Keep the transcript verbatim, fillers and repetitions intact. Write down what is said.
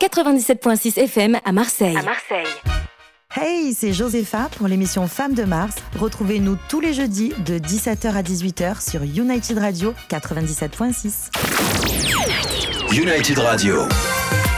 quatre-vingt-dix-sept virgule six F M à Marseille. À Marseille. Hey, c'est Josepha pour l'émission Femmes de Mars. Retrouvez-nous tous les jeudis de dix-sept heures à dix-huit heures sur United Radio quatre-vingt-dix-sept virgule six. United Radio.